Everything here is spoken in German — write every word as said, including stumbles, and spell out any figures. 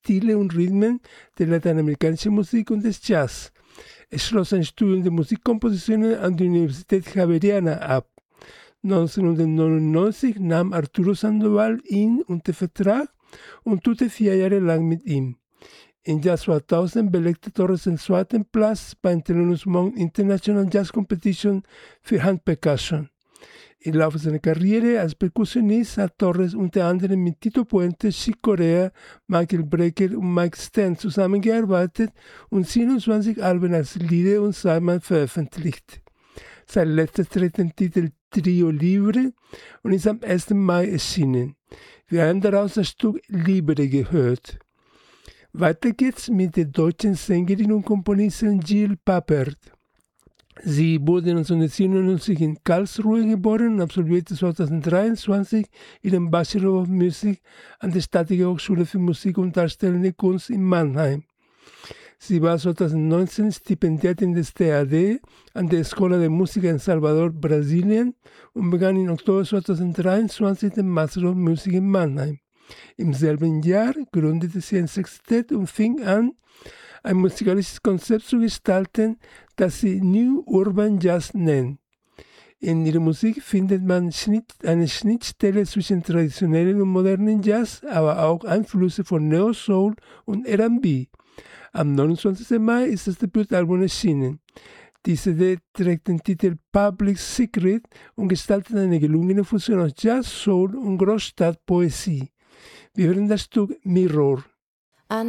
Stile und Rhythmen der lateinamerikanischen Musik und des Jazz. Er schloss ein Studium der Musikkompositionen an der Universität Javeriana ab. neunzehnhundertneunundneunzig nahm Arturo Sandoval ihn unter Vertrag und tourte vier Jahre lang mit ihm. Im Jahr zweitausend belegte Torres den zweiten Platz beim Thelonious Monk International Jazz Competition für Hand Percussion. Im Laufe seiner Karriere als Perkussionist hat Torres unter anderem mit Tito Puente, Chick Corea, Michael Brecker und Mike Stan zusammengearbeitet und siebenundzwanzig Alben als Lieder und Sangman veröffentlicht. Sein letzter trägt den Titel Trio Libre und ist am ersten Mai erschienen. Wir haben daraus das Stück Libre gehört. Weiter geht's mit der deutschen Sängerin und Komponistin Jill Papert. Sie wurde neunzehnhundertsiebenundneunzig in Karlsruhe geboren und absolvierte zweitausenddreiundzwanzig ihren Bachelor of Music an der Staatlichen Hochschule für Musik und Darstellende Kunst in Mannheim. Sie war zweitausendneunzehn Stipendiatin des T A D an der Escola de Música in Salvador, Brasilien und begann im Oktober zweitausenddreiundzwanzig den Master of Music in Mannheim. Im selben Jahr gründete sie ein Sextett und fing an, ein musikalisches Konzept zu gestalten, das sie New Urban Jazz nennt. In ihrer Musik findet man Schnitt, eine Schnittstelle zwischen traditionellen und modernen Jazz, aber auch Einflüsse von Neo Soul und R and B. Am neunundzwanzigsten Mai ist das Debütalbum erschienen. Die C D trägt den Titel Public Secret und gestaltet eine gelungene Fusion aus Jazz, Soul und Großstadtpoesie. Wir hören das Stück Mirror.